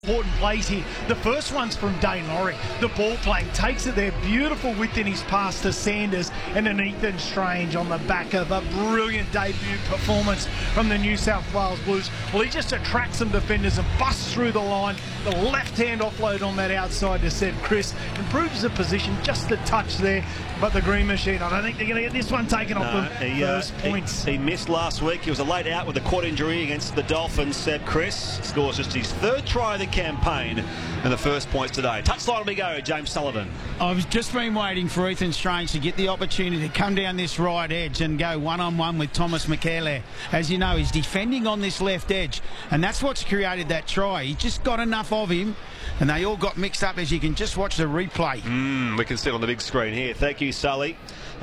Important plays here. The first one's from Dane Laurie. The ball playing takes it there. Beautiful width in his pass to Sanders, and then Ethan Strange on the back of a brilliant debut performance from the New South Wales Blues. Well, he just attracts some defenders and busts through the line. The left-hand offload on that outside to Seb Chris improves the position just a touch there. But the Green Machine, I don't think they're going to get this one taken off the first points. He missed last week. He was a late out with a quad injury against the Dolphins. Seb Chris scores just his third try of the campaign and the first points today. Touchline we go, James Sullivan. I've just been waiting for Ethan Strange to get the opportunity to come down this right edge and go one-on-one with Thomas McKellar. As you know, he's defending on this left edge, and that's what's created that try. He just got enough of him, and they all got mixed up, as you can just watch the replay. We can see it on the big screen here. Thank you, Sully.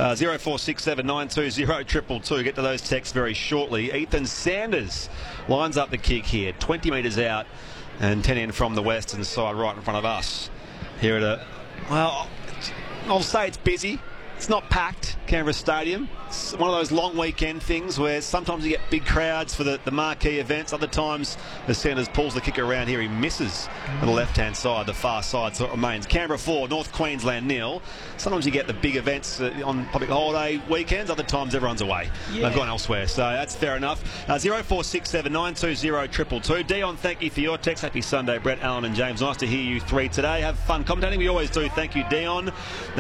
0467 920 222. Get to those texts very shortly. Ethan Sanders lines up the kick here, 20 metres out and 10 in from the western side, right in front of us. Here at a, well, I'll say it's busy. It's not packed, Canberra Stadium. It's one of those long weekend things where sometimes you get big crowds for the marquee events. Other times, as Sanders pulls the kick around here, he misses on the left-hand side, the far side, so it remains Canberra 4, North Queensland 0. Sometimes you get the big events on public holiday weekends. Other times, everyone's away. They've gone elsewhere, so that's fair enough. 0467 920 222. Dion, thank you for your text. Happy Sunday, Brett, Alan and James. Nice to hear you three today. Have fun commentating. We always do. Thank you, Dion.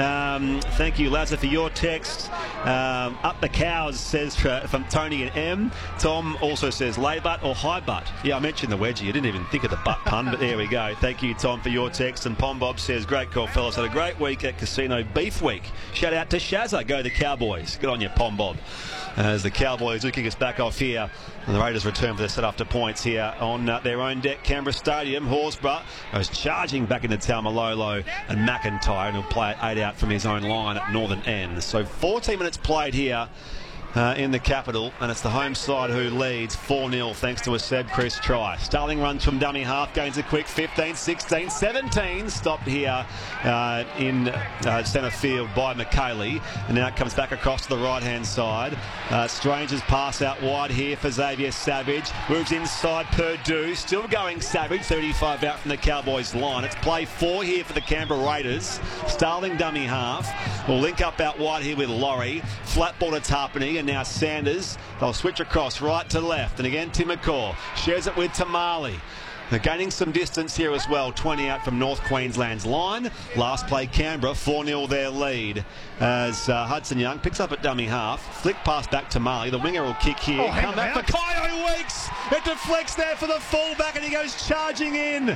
Thank you, Lazar, for your text. Up the cows, says from Tony and M. Tom also says lay butt or high butt. Yeah, I mentioned the wedgie. I didn't even think of the butt pun, but there we go. Thank you, Tom, for your text. And Pom Bob says, great call, fellas. Had a great week at Casino Beef Week. Shout out to Shazza. Go the Cowboys. Good on you, Pom Bob. As the Cowboys do kick us back off here. And the Raiders return for the set after points here on their own deck, Canberra Stadium. Horsburgh goes charging back into Taumalolo, and McIntyre, and he'll play it 8 out from his own line at northern end. So 14 minutes played here in the capital, and it's the home side who leads 4-0 thanks to a Seb Chris try. Starling runs from dummy half, gains a quick 15, 16, 17. Stopped here in centre field by McKaylee, and now it comes back across to the right-hand side. Stranger's pass out wide here for Xavier Savage. Moves inside Purdue, still going Savage, 35 out from the Cowboys line. It's play 4 here for the Canberra Raiders. Starling dummy half. Will link up out wide here with Laurie. Flat ball to Tarpany, and now Sanders. They'll switch across right to left, and again Tim McCaw shares it with Tamale. They're gaining some distance here as well, 20 out from North Queensland's line. Last play Canberra, 4-0 their lead as Hudson Young picks up at dummy half. Flick pass back to Marley. The winger will kick here. Come back for Kyo Weeks. It deflects there for the fullback, and he goes charging in.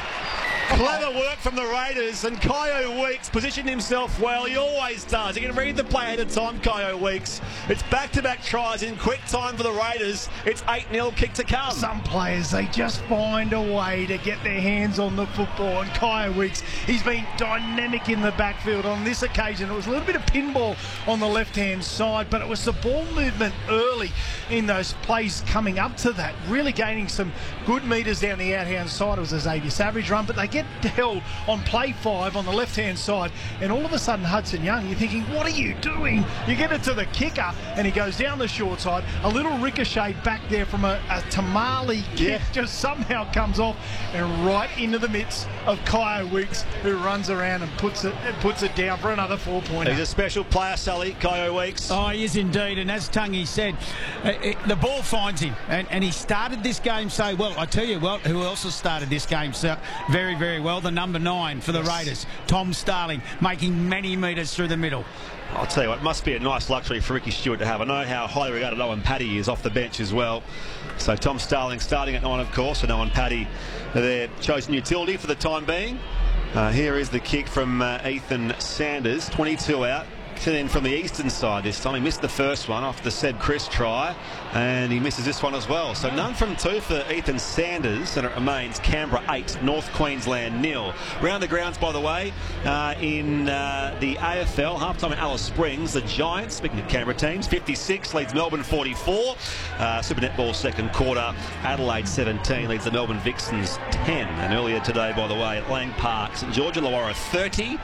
Clever work from the Raiders, and Kyo Weeks positioned himself well. He always does. You can read the play ahead of time, Kyo Weeks. It's back-to-back tries in quick time for the Raiders. It's 8-0 kick to come. Some players, they just find a way to get their hands on the football, and Kyo Weeks, he's been dynamic in the backfield. On this occasion, it was a little bit of pinball on the left-hand side, but it was the ball movement early in those plays coming up to that, really gaining some good metres down the out-hand side. It was a Xavier Savage run, but they get held on play 5 on the left-hand side, and all of a sudden Hudson Young, you're thinking, what are you doing? You get it to the kicker, and he goes down the short side. A little ricochet back there from a Tamale kick just somehow comes off and right into the midst of Kyo Weeks, who runs around and puts it down for another 4-pointer. He's a special player, Sully, Kyo Weeks. Oh, he is indeed, and as Tungy said, the ball finds him, and he started this game so well. I tell you what, who else has started this game so very, very well? The number 9 for the Raiders, Tom Starling, making many metres through the middle. I'll tell you what, it must be a nice luxury for Ricky Stewart to have. I know how highly regarded Owen Paddy is off the bench as well. So Tom Starling starting at 9, of course, and Owen Paddy their chosen utility for the time being. Here is the kick from Ethan Sanders, 22 out. In from the eastern side this time. He missed the first one off the Seb Chris try, and he misses this one as well. So none from 2 for Ethan Sanders, and it remains Canberra 8, North Queensland 0. Round the grounds, by the way, in the AFL, halftime at Alice Springs, the Giants, speaking of Canberra teams, 56 leads Melbourne 44. Super Netball second quarter, Adelaide 17 leads the Melbourne Vixens 10. And earlier today, by the way, at Lang Park, St George Illawarra 30.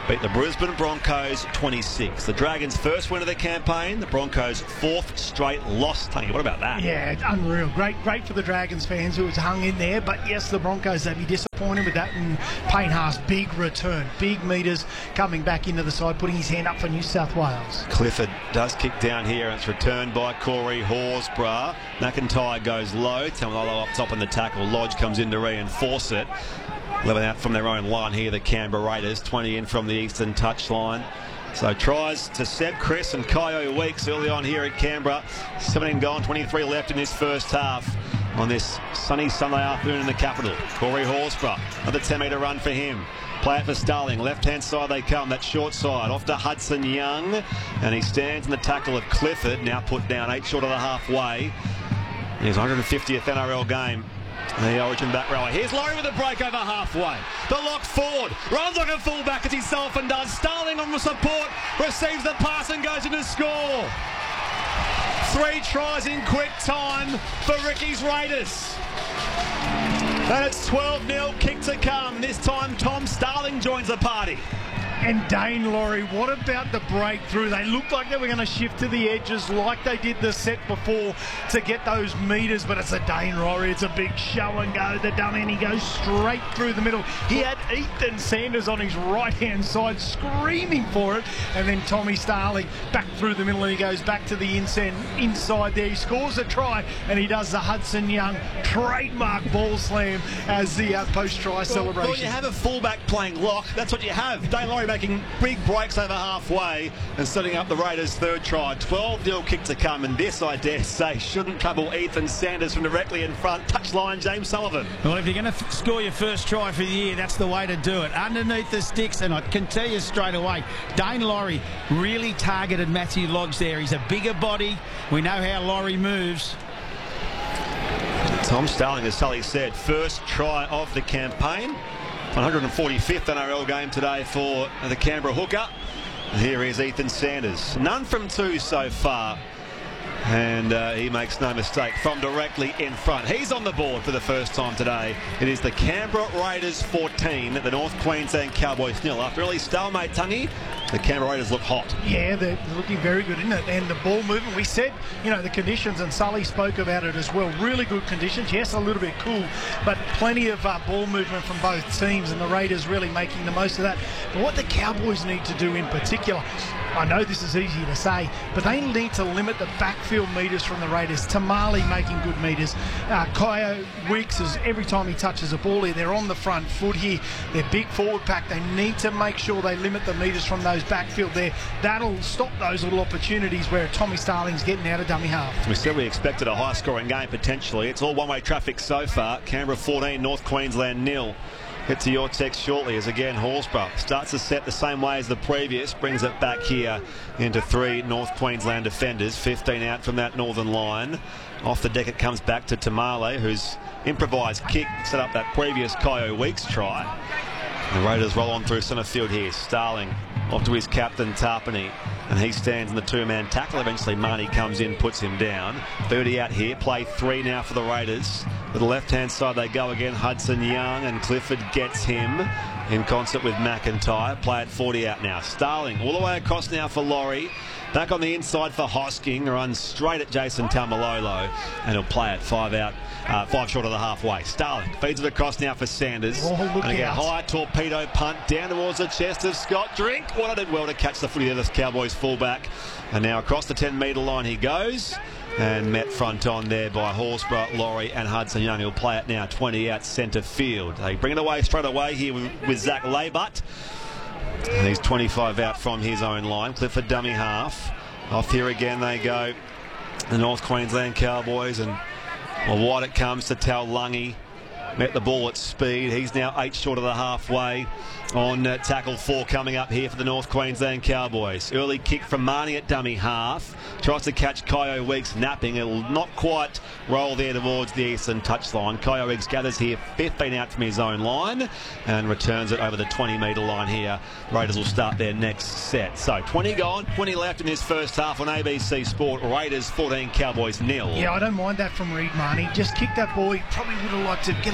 beat the Brisbane Broncos 26. The Dragons' first win of the campaign, the Broncos' fourth straight loss. Tony, what about that? Yeah, unreal. Great for the Dragons fans who was hung in there. But yes, the Broncos, they'd be disappointed with that. And Payne Haas, big return, big metres coming back into the side, putting his hand up for New South Wales. Clifford does kick down here, and it's returned by Corey Horsburgh. McIntyre goes low. Tamalolo up top in the tackle. Lodge comes in to reinforce it. 11 out from their own line here, the Canberra Raiders. 20 in from the eastern touchline. So tries to Seb Chris and Kyo Weeks early on here at Canberra. 17 gone, 23 left in this first half on this sunny Sunday afternoon in the capital. Corey Horsburgh, another 10-metre run for him. Play it for Starling. Left-hand side they come. That short side. Off to Hudson Young. And he stands in the tackle of Clifford. Now put down 8 short of the halfway. His 150th NRL game. The Origin back rower. Here's Laurie with a break over halfway. The lock forward. Runs like a fullback as he so often does. Starling on the support. Receives the pass and goes in to score. 3 tries in quick time for Ricky's Raiders. And it's 12-0, kick to come. This time Tom Starling joins the party. And Dane Laurie, what about the breakthrough? They looked like they were going to shift to the edges like they did the set before to get those metres, but it's a Dane Laurie. It's a big show and go. The dummy, and he goes straight through the middle. He had Ethan Sanders on his right-hand side screaming for it, and then Tommy Starling back through the middle, and he goes back to the inside there. He scores a try, and he does the Hudson Young trademark ball slam as the post-try celebration. Well, you have a fullback playing lock. That's what you have. Dane Laurie making big breaks over halfway and setting up the Raiders' third try. 12-0 kick to come, and this, I dare say, shouldn't trouble Ethan Sanders from directly in front. Touchline, James Sullivan. Well, if you're going to score your first try for the year, that's the way to do it. Underneath the sticks, and I can tell you straight away, Dane Laurie really targeted Matthew Lodge there. He's a bigger body. We know how Laurie moves. Tom Starling, as Sully said, first try of the campaign. 145th NRL game today for the Canberra hooker. Here is Ethan Sanders. None from 2 so far. And he makes no mistake from directly in front. He's on the board for the first time today. It is the Canberra Raiders 14, the North Queensland Cowboys 0. After early stalemate, Tungy, the Canberra Raiders look hot. Yeah, they're looking very good, isn't it? And the ball movement, we said, the conditions, and Sully spoke about it as well. Really good conditions. Yes, a little bit cool, but plenty of ball movement from both teams, and the Raiders really making the most of that. But what the Cowboys need to do in particular, I know this is easy to say, but they need to limit the backfield metres from the Raiders. Tamale making good metres. Kyo Weeks, every time he touches a ball here, they're on the front foot here. They're big forward pack. They need to make sure they limit the metres from those backfield there. That'll stop those little opportunities where Tommy Starling's getting out of dummy half. We said we expected a high-scoring game potentially. It's all one-way traffic so far. Canberra 14, North Queensland 0. Get to your text shortly as again Horsburgh starts the set the same way as the previous, brings it back here into 3 North Queensland defenders, 15 out from that northern line. Off the deck it comes back to Tamale, whose improvised kick set up that previous Kyo Weeks try. The Raiders roll on through centre field here. Starling off to his captain Tarpany, and he stands in the 2-man tackle. Eventually Marnie comes in, puts him down. 30 out here, play 3 now for the Raiders. To the left-hand side they go again. Hudson Young, and Clifford gets him in concert with McIntyre. Play at 40 out now. Starling all the way across now for Laurie. Back on the inside for Hosking, runs straight at Jason Taumalolo, and he'll play it 5 out, 5 short of the halfway. Starling feeds it across now for Sanders. Oh, look and again, out. high torpedo punt down towards the chest of Scott Drink. Well, did well to catch the footy of this Cowboys fullback. And now across the 10-metre line he goes, and met front on there by Horsburgh, Laurie and Hudson Young. He'll play it now 20 out centre field. They bring it away straight away here with Zach Laybutt. And he's 25 out from his own line. Clifford dummy half. Off here again they go. The North Queensland Cowboys, and wide it comes to Taulagi. Met the ball at speed. He's now 8 short of the halfway on tackle 4 coming up here for the North Queensland Cowboys. Early kick from Marnie at dummy half. Tries to catch Kyo Weeks napping. It'll not quite roll there towards the eastern touchline. Kyo Weeks gathers here 15 out from his own line and returns it over the 20-metre line here. Raiders will start their next set. So 20 gone, 20 left in this first half on ABC Sport. Raiders 14, Cowboys 0. Yeah, I don't mind that from Reid Marnie. Just kick that ball. He probably would have liked to get a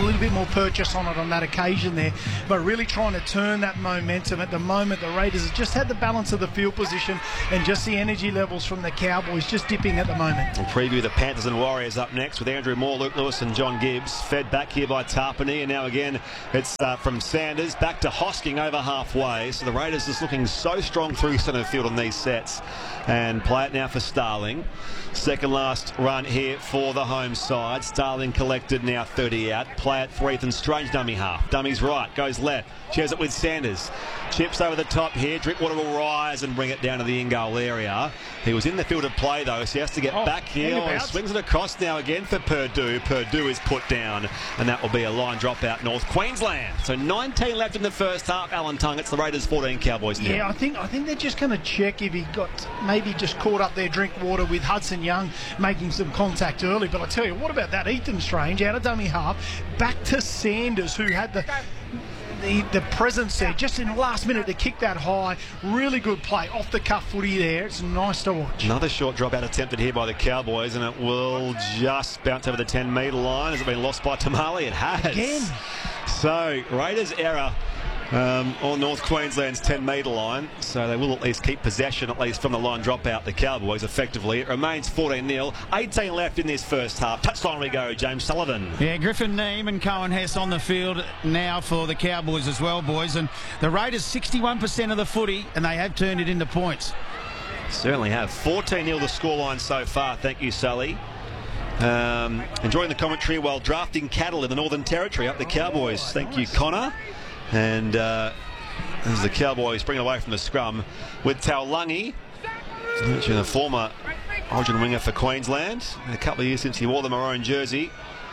little bit more purchase on it on that occasion there, but really trying to turn that momentum. At the moment, the Raiders have just had the balance of the field position and just the energy levels from the Cowboys just dipping at the moment. We'll preview the Panthers and Warriors up next with Andrew Moore, Luke Lewis and John Gibbs. Fed back here by Tarpany, and now again it's from Sanders back to Hosking over halfway. So the Raiders just looking so strong through centre field on these sets, and play it now for Starling. Second last run here for the home side. Starling collected, now 30 out. Play it for Ethan Strange, dummy half. Dummy's right, goes left, shares it with Sanders. Chips over the top here. Drinkwater will rise and bring it down to the in-goal area. He was in the field of play though, so he has to get back here. He swings it across now again for Purdue. Purdue is put down, and that will be a line drop out North Queensland. So 19 left in the first half. Alan Tongue, it's the Raiders 14, Cowboys 10. Yeah, I think they're just going to check if he got maybe just caught up there, Drinkwater, with Hudson Young making some contact early. But I tell you, what about that Ethan Strange out of dummy half, back to Sanders, who had the presence there just in the last minute to kick that high. Really good play, off the cuff footy there. It's nice to watch. Another short drop out attempted here by the Cowboys, and it will just bounce over the 10-metre line. Has it been lost by Tamale? It has. Again. So Raiders error on North Queensland's 10-metre line, so they will at least keep possession, at least from the line drop out, the Cowboys, effectively. It remains 14-0, 18 left in this first half. Touchline we go, James Sullivan. Yeah, Griffin Neame and Cohen Hess on the field now for the Cowboys as well, boys. And the Raiders 61% of the footy, and they have turned it into points. Certainly have. 14-0 the scoreline so far. Thank you, Sully. Enjoying the commentary while drafting cattle in the Northern Territory up the Cowboys. Thank you, Connor. And as the Cowboys bring it away from the scrum with Taulagi, the former Origin winger for Queensland. A couple of years since he wore the maroon jersey.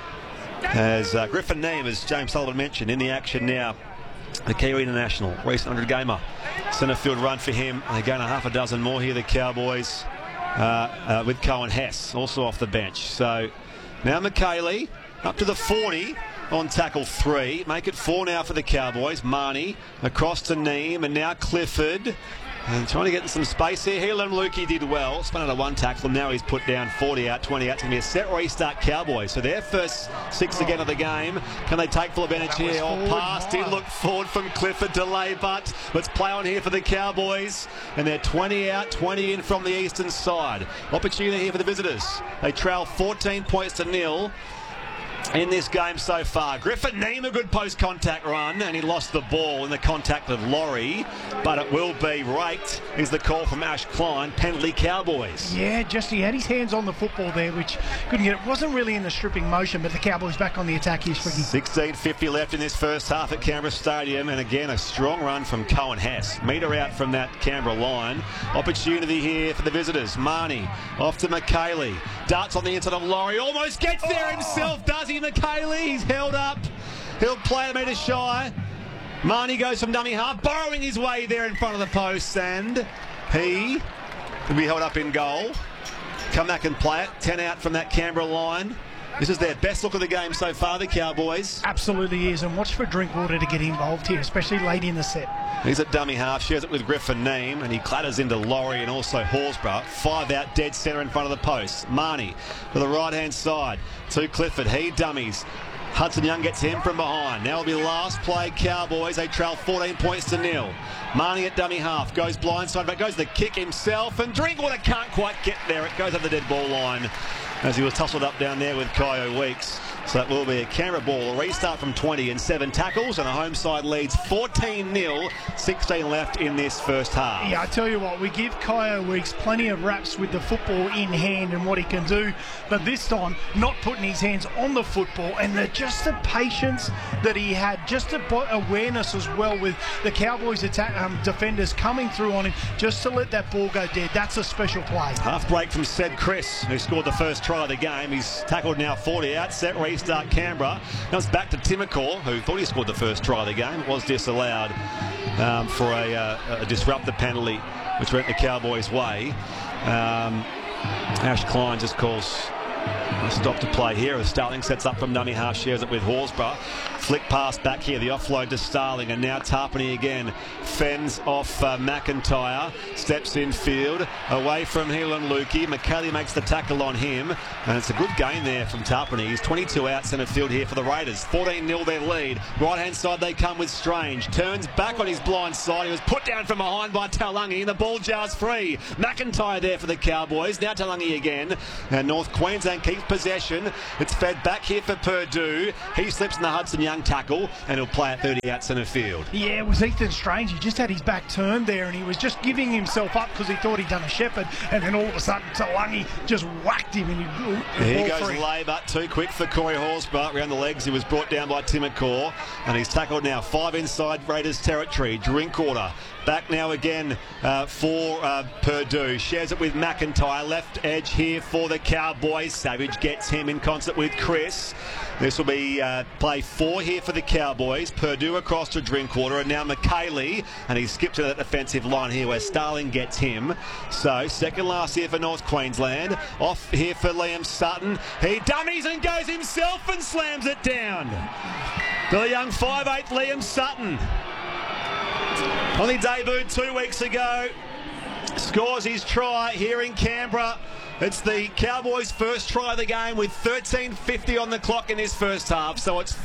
As Griffin Neame, as James Sullivan mentioned, in the action now. The Kiwi international, recent 100-gamer. Centre field run for him. They're going a half a dozen more here, the Cowboys, with Cohen Hess also off the bench. So now McKaylee up to the 40. On tackle 3, make it 4 now for the Cowboys. Marnie across to Neame, and now Clifford, and trying to get in some space here. Helam Lukey did well, spun out of one tackle, and now he's put down 40 out, 20 out. It's going to be a set restart Cowboys. So their first 6 again of the game. Can they take full advantage here? Pass did look forward from Clifford, delay, but let's play on here for the Cowboys. And they're 20 out, 20 in from the eastern side. Opportunity here for the visitors. They trail 14 points to 0. In this game so far. Griffin Neame, a good post-contact run, and he lost the ball in the contact of Laurie, but it will be raked, is the call from Ash Klein. Penalty Cowboys. Yeah, just he had his hands on the football there, which couldn't get it. Wasn't really in the stripping motion, but the Cowboys back on the attack here, Fricky. 16:50 left in this first half at Canberra Stadium, and again a strong run from Cohen Hess. Metre out from that Canberra line. Opportunity here for the visitors. Marnie off to McKaylee. Darts on the inside of Laurie. Almost gets there himself, does he? McKaylee, he's held up. He'll play a metre shy. Marnie goes from dummy half, borrowing his way there in front of the post, and he will be held up in goal. Come back and play it. 10 out from that Canberra line. This is their best look of the game so far, the Cowboys. Absolutely is, and watch for Drinkwater to get involved here, especially late in the set. He's at dummy half, shares it with Griffin Neame, and he clatters into Laurie and also Horsburgh. 5 out, dead centre in front of the post. Marnie to the right-hand side to Clifford. He dummies. Hudson Young gets him from behind. Now will be last play Cowboys. They trail 14 points to 0. Marnie at dummy half. Goes blindside, but goes the kick himself. And Drinkwater can't quite get there. It goes over the dead ball line as he was tussled up down there with Kyo Weeks. So that will be a Canberra ball. A restart from 20 and 7 tackles, and the home side leads 14-0. 16 left in this first half. Yeah, I tell you what, we give Kyo Weeks plenty of raps with the football in hand and what he can do, but this time not putting his hands on the football, and just the patience that he had, just the awareness as well with the Cowboys defenders coming through on him, just to let that ball go dead. That's a special play. Half break from Sed Chris, who scored the first try of the game. He's tackled now 40 out. Set restart Canberra. Now it's back to Timokor, who thought he scored the first try of the game. It was disallowed for a disruptor penalty, which went the Cowboys' way. Ash Klein just calls a stop to play here as Starling sets up from dummy half, shares it with Horsburgh. Flick pass back here, the offload to Starling, and now Tarpany again fends off McIntyre, steps in field, away from Helan Lukey. McKelly makes the tackle on him, and it's a good gain there from Tarpany. He's 22 out centre field here for the Raiders. 14-0 their lead. Right-hand side they come with Strange. Turns back on his blind side. He was put down from behind by Taulagi, and the ball jars free. McIntyre there for the Cowboys. Now Taulagi again, and North Queensland keeps possession. It's fed back here for Purdue. He slips in the Hudson Young tackle, and he'll play at 30 out centre field. Yeah, it was Ethan Strange. He just had his back turned there, and he was just giving himself up because he thought he'd done a shepherd, and then all of a sudden Taulagi just whacked him, and here goes Labour, too quick for Corey Horsburgh around the legs. He was brought down by Tim McCaw, and he's tackled now. 5 inside Raiders territory. Drinkwater back now again for Purdue. Shares it with McIntyre. Left edge here for the Cowboys. Savage gets him in concert with Chris. This will be play 4 here for the Cowboys. Purdue across to Drinkwater, and now McKaylee, and he skipped to that defensive line here where Starling gets him. So second last here for North Queensland. Off here for Liam Sutton. He dummies and goes himself and slams it down. The young 5'8" Liam Sutton. Only debuted 2 weeks ago. Scores his try here in Canberra. It's the Cowboys' first try of the game with 13:50 on the clock in this first half. So it's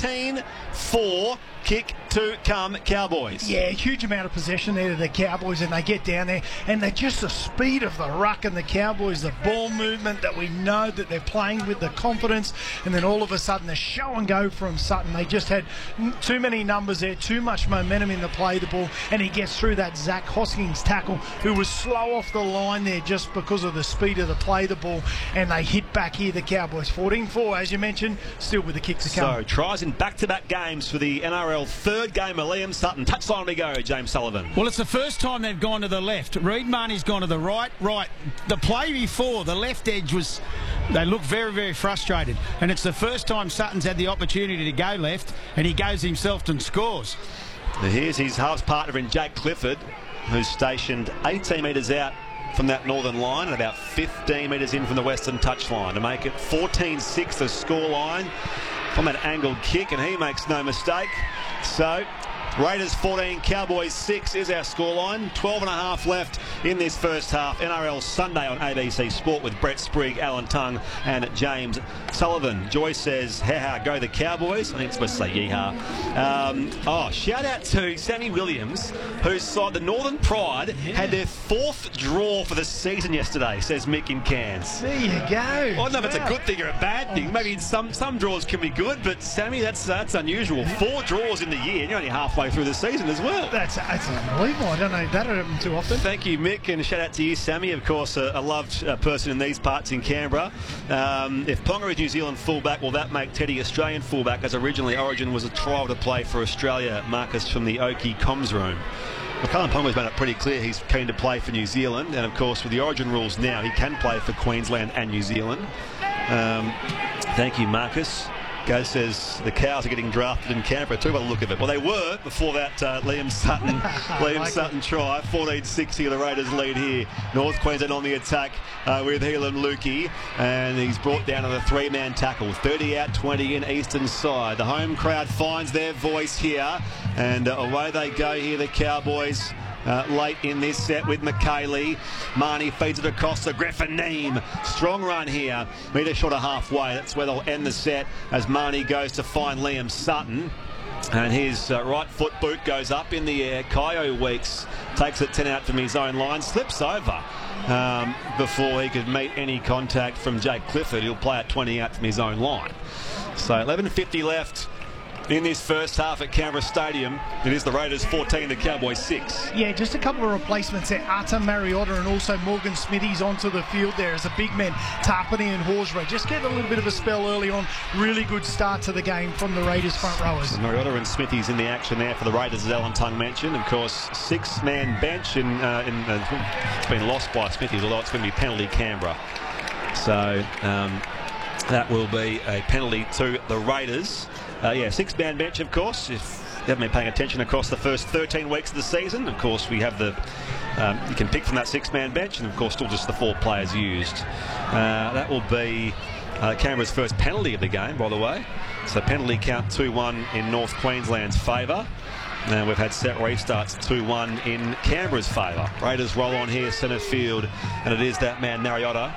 14-4. Kick to come Cowboys. Yeah, huge amount of possession there to the Cowboys, and they get down there, and they're just the speed of the ruck and the Cowboys, the ball movement that we know that they're playing with, the confidence, and then all of a sudden the show and go from Sutton. They just had too many numbers there, too much momentum in the play the ball, and he gets through that Zach Hoskins tackle, who was slow off the line there just because of the speed of the play the ball, and they hit back here, the Cowboys. 14-4, as you mentioned, still with the kick to come. So tries in back-to-back games for the NRL. Third game of Liam Sutton. Touchline we go, James Sullivan. Well, it's the first time they've gone to the left. Reed Marnie's gone to the right. The play before, the left edge was... They look very, very frustrated. And it's the first time Sutton's had the opportunity to go left, and he goes himself and scores. Now here's his halves partner in Jake Clifford, who's stationed 18 metres out from that northern line and about 15 metres in from the western touchline to make it 14-6 the scoreline from that angled kick, and he makes no mistake. So Raiders 14, Cowboys 6 is our scoreline. 12.5 left in this first half. NRL Sunday on ABC Sport with Brett Sprigg, Alan Tongue and James Sullivan. Joyce says, ha go the Cowboys. I think it's supposed to say yeehaw. Shout out to Sammy Williams, whose side, the Northern Pride, had their 4th draw for the season yesterday, says Mick in Cairns. There you go. I don't know if it's a good thing or a bad thing. Maybe some draws can be good, but Sammy, that's unusual. 4 draws in the year, and you're only halfway through the season as well. That's unbelievable. I don't know that happen too often. Thank you, Mick, and shout out to you, Sammy. Of course, a loved person in these parts in Canberra. If Ponga is New Zealand fullback, will that make Teddy Australian fullback, as originally Origin was a trial to play for Australia? Marcus from the Oakey comms room. Well, Cullen Ponga's made it pretty clear he's keen to play for New Zealand, and of course with the Origin rules now he can play for Queensland and New Zealand. Thank you, Marcus. Go says the Cows are getting drafted in Canberra too by the look of it. Well, they were before that Liam Sutton try. 14-6 the Raiders lead here. North Queensland on the attack with Helan Lukey, and he's brought down on a 3-man tackle. 30 out, 20 in eastern side. The home crowd finds their voice here, and away they go here, the Cowboys. Late in this set with McKaylee. Marnie feeds it across to Griffin Neame. Strong run here. Metre short of halfway. That's where they'll end the set as Marnie goes to find Liam Sutton. And his right foot boot goes up in the air. Kyo Weeks takes it 10 out from his own line. Slips over before he could meet any contact from Jake Clifford. He'll play at 20 out from his own line. So 11:50 left in this first half at Canberra Stadium. It is the Raiders 14, the Cowboys 6. Yeah, just a couple of replacements there. Arta Mariota and also Morgan Smithies onto the field there as a big men. Tarpany and Horsburgh just get a little bit of a spell early on. Really good start to the game from the Raiders front rowers. So Mariota and Smithies in the action there for the Raiders, as Alan Tongue mentioned. Of course, 6-man bench it's been lost by Smithies, although it's going to be penalty Canberra. So that will be a penalty to the Raiders. 6-man bench, of course. If you haven't been paying attention across the first 13 weeks of the season, of course, we have you can pick from that 6-man bench, and of course, still just the 4 players used. That will be Canberra's first penalty of the game, by the way. So penalty count 2-1 in North Queensland's favour. And we've had set restarts 2-1 in Canberra's favour. Raiders roll on here, centre field, and it is that man, Mariota.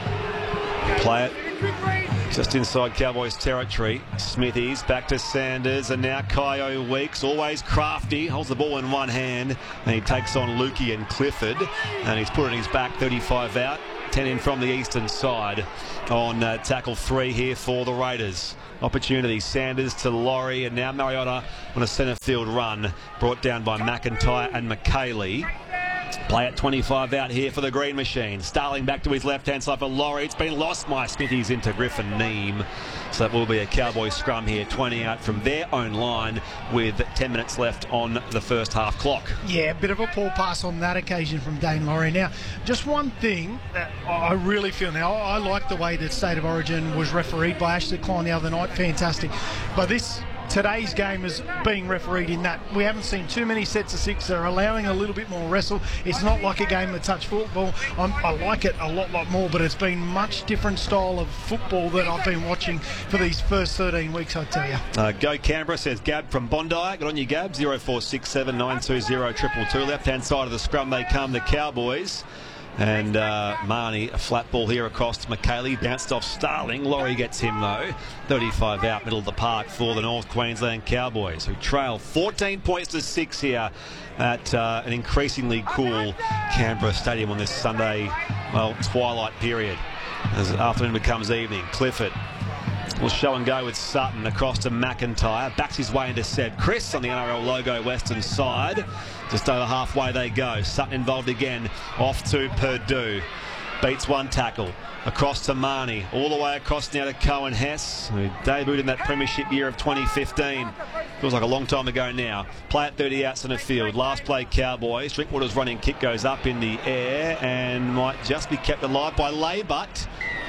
Play it just inside Cowboys territory. Smithies back to Sanders, and now Kyo Weeks, always crafty, holds the ball in one hand, and he takes on Lukey and Clifford, and he's put it in his back, 35 out, 10 in from the eastern side on tackle 3 here for the Raiders. Opportunity, Sanders to Laurie, and now Mariota on a centre field run, brought down by McIntyre and McKaylee. Play at 25 out here for the Green Machine. Starling back to his left-hand side for Laurie. It's been lost by Smithies into Griffin Neem. So that will be a Cowboy scrum here, 20 out from their own line with 10 minutes left on the first half clock. Yeah, a bit of a poor pass on that occasion from Dane Laurie. Now, just one thing that I really feel now, I like the way that State of Origin was refereed by Ashley Klein the other night. Fantastic. But today's game is being refereed in that we haven't seen too many sets of 6. They're allowing a little bit more wrestle. It's not like a game of touch football. I like it a lot more, but it's been much different style of football that I've been watching for these first 13 weeks, I tell you. Go Canberra, says Gab from Bondi. Good on you, Gab. 0467 920 222. Left-hand side of the scrum they come, the Cowboys. And Marnie, a flat ball here across to McKaylee, bounced off Starling. Laurie gets him though. 35 out, middle of the park for the North Queensland Cowboys, who trail 14 points to 6 here at an increasingly cool Canberra Stadium on this Sunday, twilight period. As afternoon becomes evening, Clifford will show and go with Sutton across to McIntyre. Backs his way into Seb Chris on the NRL logo western side. Just over halfway they go. Sutton involved again. Off to Purdue. Beats one tackle. Across to Marnie. All the way across now to Cohen Hess, who debuted in that premiership year of 2015. Feels like a long time ago now. Play at 30 out centre field. Last play Cowboys. Drinkwater's running kick goes up in the air and might just be kept alive by Laybutt.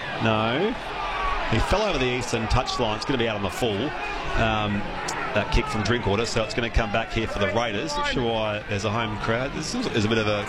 No. He fell over the eastern touchline. It's going to be out on the full. That kick from Drinkwater, so it's going to come back here for the Raiders. Not sure why there's a home crowd. This is a bit of a...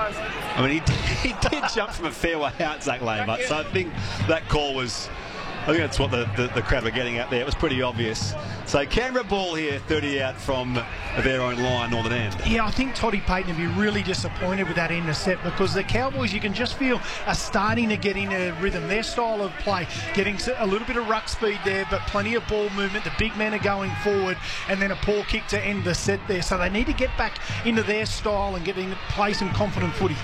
I mean, he did jump from a fair way out, Zach Laybutt, so I think that call was... I think that's what the crowd were getting at there. It was pretty obvious. So Canberra ball here, 30 out from their own line, northern end. Yeah, I think Toddy Payton would be really disappointed with that intercept, because the Cowboys, you can just feel, are starting to get in a rhythm. Their style of play, getting a little bit of ruck speed there, but plenty of ball movement. The big men are going forward, and then a poor kick to end the set there. So they need to get back into their style and get into play some confident footy.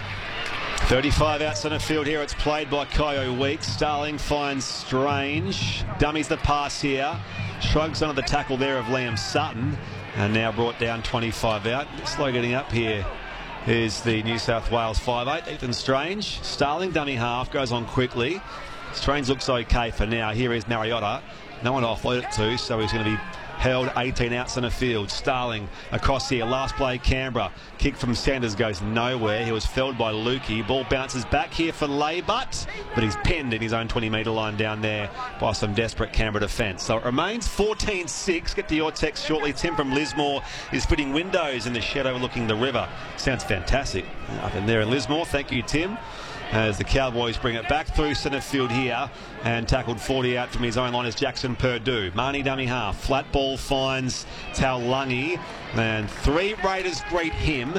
35 out centre field here. It's played by Kyo Weeks. Starling finds Strange. Dummies the pass here. Shrugs under the tackle there of Liam Sutton. And now brought down 25 out. Slow getting up here is the New South Wales 5'8". Ethan Strange. Starling dummy half. Goes on quickly. Strange looks okay for now. Here is Mariota. No one to offload it to, so he's going to be held 18 out centre field. Starling across here. Last play Canberra. Kick from Sanders goes nowhere. He was felled by Lukey. Ball bounces back here for Laybutt, but he's pinned in his own 20-metre line down there by some desperate Canberra defence. So it remains 14-6. Get to your text shortly. Tim from Lismore is fitting windows in the shed overlooking the river. Sounds fantastic up in there in Lismore. Thank you, Tim. As the Cowboys bring it back through centre field here, and tackled 40 out from his own line is Jackson Purdue. Marnie dummy half. Flat ball finds Taulagi, and 3 Raiders greet him.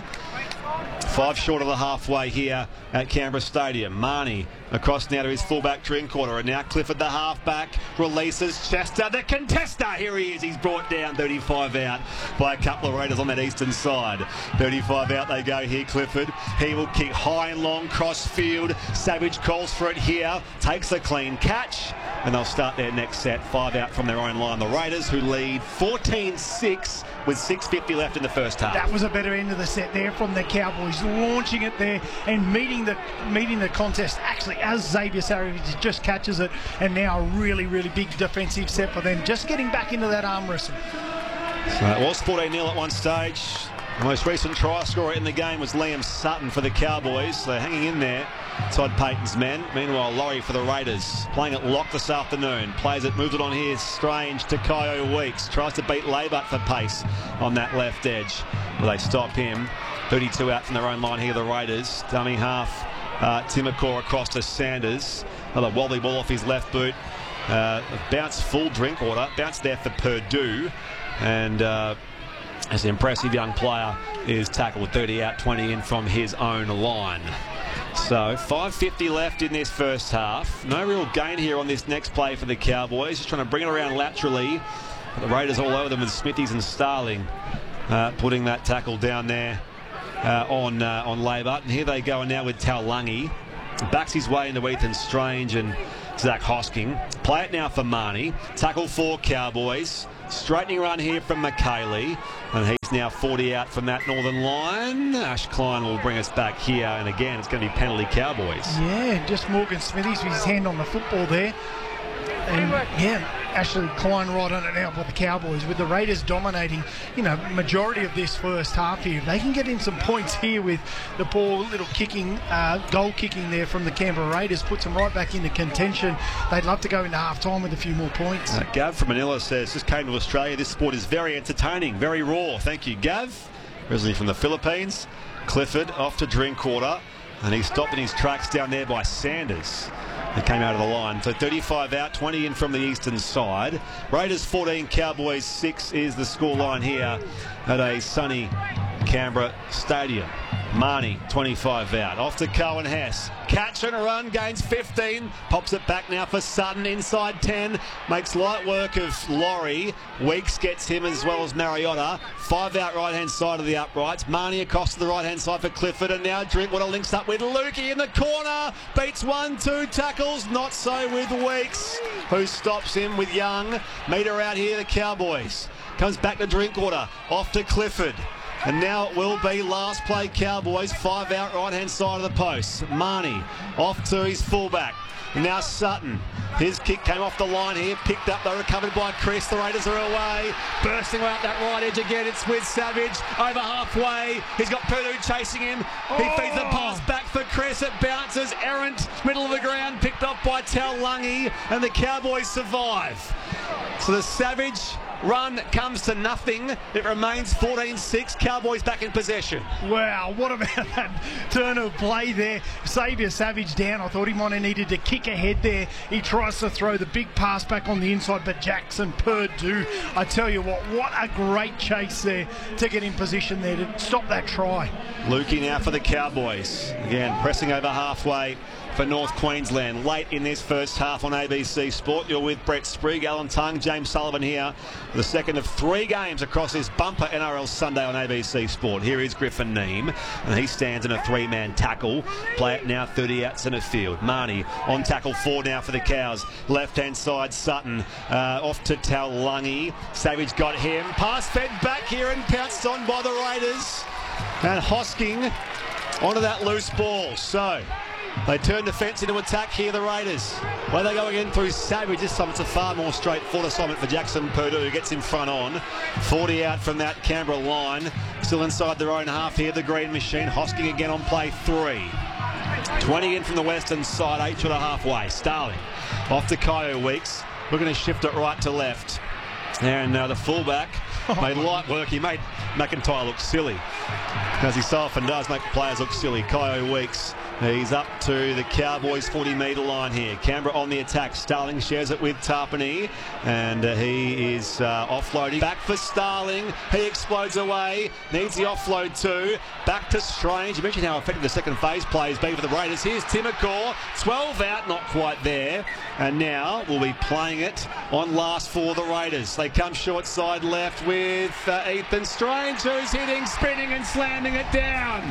5 short of the halfway here at Canberra Stadium. Marnie across now to his fullback Drinkwater, and now Clifford the halfback releases Chester, the contester. Here he is. He's brought down 35 out by a couple of Raiders on that eastern side. 35 out they go here. Clifford, he will kick high and long cross field. Savage calls for it here, takes a clean catch, and they'll start their next set. 5 out from their own line. The Raiders, who lead 14-6 with 6:50 left in the first half. That was a better end of the set there from the Cowboys, launching it there and meeting the contest actually as Xavier Savage just catches it, and now a really big defensive set for them, just getting back into that arm wrestle. So it was 14-0 at one stage. The most recent try scorer in the game was Liam Sutton for the Cowboys. They're hanging in there, Todd Payton's men. Meanwhile, Laurie for the Raiders, playing it lock this afternoon. Plays it, moves it on here, Strange to Kyo Weeks. Tries to beat Laybutt for pace on that left edge. Well, they stop him. 32 out from their own line here, the Raiders. Dummy half, Timokor across to Sanders. Another wobbly ball off his left boot. Bounce full Drinkwater, bounce there for Purdue, and as an impressive young player is tackled 30 out, 20 in from his own line. So 5:50 left in this first half. No real gain here on this next play for the Cowboys. Just trying to bring it around laterally. The Raiders all over them with Smithies and Starling putting that tackle down there on Labour. And here they go now with Taulagi. Backs his way into Ethan Strange and Zach Hosking. Play it now for Marnie. Tackle for Cowboys. Straightening run here from McKaylee, and he's now 40 out from that northern line. Ash Klein will bring us back here, and again it's going to be penalty Cowboys. Yeah, just Morgan Smithies with his hand on the football there. And yeah, Ashley Klein right on it now by the Cowboys, with the Raiders dominating, majority of this first half here. If they can get in some points here with the poor little goal kicking there from the Canberra Raiders, puts them right back into contention. They'd love to go into half-time with a few more points. Gav from Manila says, just came to Australia. This sport is very entertaining, very raw. Thank you, Gav. Originally from the Philippines. Clifford off to Drinkwater, and he stopped in his tracks down there by Sanders. He came out of the line. So 35 out, 20 in from the eastern side. Raiders 14, Cowboys 6 is the scoreline here at a sunny Canberra Stadium. Marnie, 25 out. Off to Cohen Hess. Catch and a run, gains 15. Pops it back now for Sutton, inside 10. Makes light work of Laurie. Weeks gets him as well as Mariota. 5 out right-hand side of the uprights. Marnie across to the right-hand side for Clifford. And now Drinkwater links up with Lukey in the corner. Beats 1-2 tackles. Not so with Weeks, who stops him with Young. Meter out here, the Cowboys. Comes back to Drinkwater. Off to Clifford. And now it will be last play Cowboys, 5 out right-hand side of the post. Marnie off to his fullback. And now Sutton. His kick came off the line here, picked up, though recovered by Chris. The Raiders are away. Bursting out that right edge again, it's with Savage. Over halfway, he's got Purdue chasing him. He feeds the pass back for Chris. It bounces errant, middle of the ground, picked up by Taulagi, and the Cowboys survive. So the Savage run comes to nothing. It remains 14-6. Cowboys back in possession. Wow, what about that turn of play there? Xavier Savage down. I thought he might have needed to kick ahead there. He tries to throw the big pass back on the inside, but Jackson Purdue, I tell you what a great chase there to get in position there to stop that try. Lukey now for the Cowboys. Again, pressing over halfway for North Queensland late in this first half on ABC Sport. You're with Brett Sprigg, Alan Tung, James Sullivan here. The second of 3 games across this bumper NRL Sunday on ABC Sport. Here is Griffin Neame, and he stands in a 3-man tackle. Play it now 30 out centre field. Marnie on tackle 4 now for the Cows. Left-hand side, Sutton off to Taulagi. Savage got him. Pass fed back here and pounced on by the Raiders. And Hosking onto that loose ball. So they turn defence into attack here, the Raiders. Well, they go again through Savage. This time it's a far more straightforward assignment for Jackson Purdue, who gets in front on. 40 out from that Canberra line. Still inside their own half here, the Green Machine. Hosking again on play 3. 20 in from the western side, 8 short of halfway. Starling off to Kyo Weeks. Looking to shift it right to left. And the fullback made light work. He made McIntyre look silly, as he so often does make players look silly. Kyo Weeks, he's up to the Cowboys 40-metre line here. Canberra on the attack. Starling shares it with Tarpany, and he is offloading. Back for Starling. He explodes away. Needs the offload too. Back to Strange. You mentioned how effective the second phase play has been for the Raiders. Here's Timokor. 12 out, not quite there. And now we'll be playing it on last for the Raiders. They come short side left with Ethan Strange, who's hitting, spinning and slamming it down.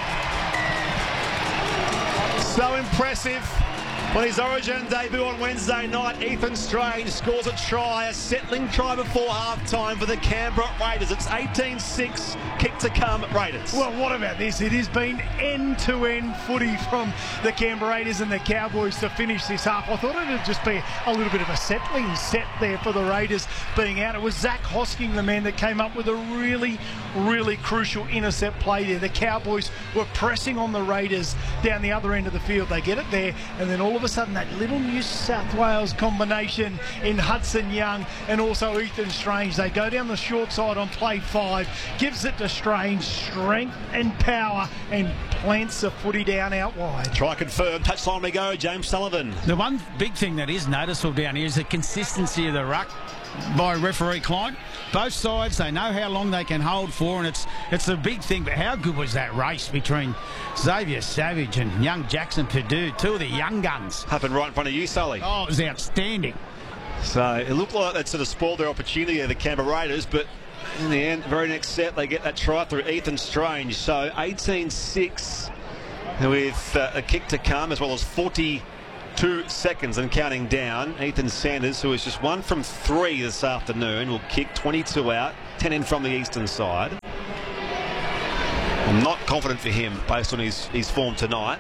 So impressive. On his Origin debut on Wednesday night, Ethan Strange scores a try, a settling try before half-time for the Canberra Raiders. It's 18-6, kick to come, Raiders. Well, what about this? It has been end-to-end footy from the Canberra Raiders and the Cowboys to finish this half. I thought it would just be a little bit of a settling set there for the Raiders being out. It was Zach Hosking, the man that came up with a really, really crucial intercept play there. The Cowboys were pressing on the Raiders down the other end of the field. They get it there, and then all all of a sudden that little New South Wales combination in Hudson Young and also Ethan Strange, they go down the short side on play 5, gives it to Strange, strength and power, and plants the footy down out wide. Try confirm, touchline we go, James Sullivan. The one big thing that is noticeable down here is the consistency of the ruck by referee Klein. Both sides, they know how long they can hold for, and it's a big thing. But how good was that race between Xavier Savage and young Jackson Purdue, two of the young guns? Happened right in front of you, Sully. Oh, it was outstanding. So it looked like that sort of spoiled their opportunity of the Canberra Raiders, but in the end, very next set, they get that try through Ethan Strange. So 18-6 with a kick to come, as well as 42 seconds and counting down. Ethan Sanders, who is just 1 from 3 this afternoon, will kick 22 out, 10 in from the eastern side. I'm not confident for him based on his form tonight.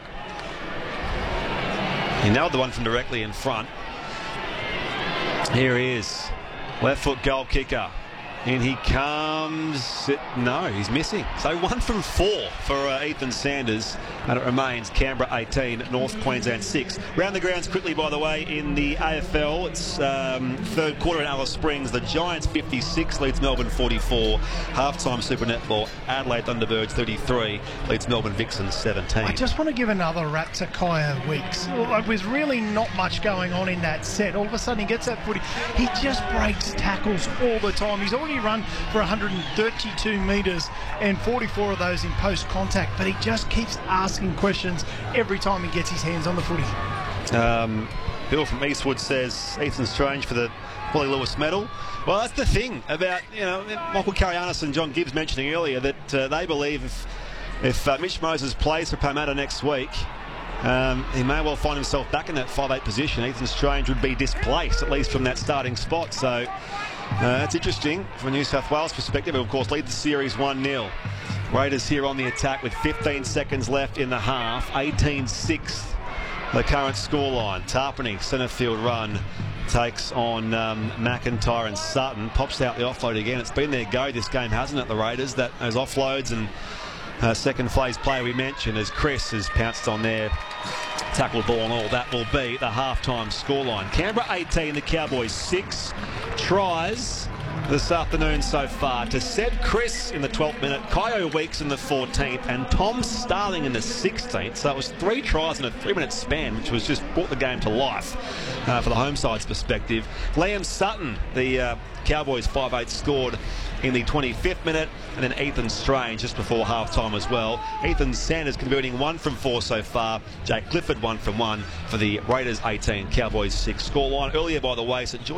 He nailed the one from directly in front. Here he is, left foot goal kicker. In he comes. No, he's missing. So 1 from 4 for Ethan Sanders, and it remains Canberra 18, North Queensland 6. Round the grounds quickly, by the way, in the AFL. It's third quarter in Alice Springs. The Giants 56 leads Melbourne 44. Halftime Super Netball, Adelaide Thunderbirds 33 leads Melbourne Vixens 17. I just want to give another rap to Kaya Weeks. There was really not much going on in that set. All of a sudden he gets that footy. He just breaks tackles all the time. He's already run for 132 metres and 44 of those in post contact, but he just keeps asking questions every time he gets his hands on the footy. Bill from Eastwood says Ethan Strange for the Wally Lewis medal. Well, that's the thing about, Michael Karianis and John Gibbs mentioning earlier that they believe if Mitch Moses plays for Parramatta next week, he may well find himself back in that 5'8 position. Ethan Strange would be displaced, at least from that starting spot. So that's interesting from a New South Wales perspective. Of course, lead the series 1-0. Raiders here on the attack with 15 seconds left in the half. 18-6 the current scoreline. Tarpany, centre field run, takes on McIntyre and Sutton. Pops out the offload again. It's been their go this game, hasn't it, the Raiders? Those offloads and second phase play we mentioned as Chris has pounced on their tackle ball and all. That will be the halftime scoreline. Canberra 18, the Cowboys 6. Tries this afternoon so far to Sed Chris in the 12th minute, Kyo Weeks in the 14th, and Tom Starling in the 16th. So it was 3 tries in a 3-minute span, which was just brought the game to life for the home side's perspective. Liam Sutton, the Cowboys 5'8", scored in the 25th minute, and then Ethan Strange just before half-time as well. Ethan Sanders converting 1 from 4 so far. Jake Clifford 1 from 1 for the Raiders 18, Cowboys 6 scoreline. Earlier, by the way, St. George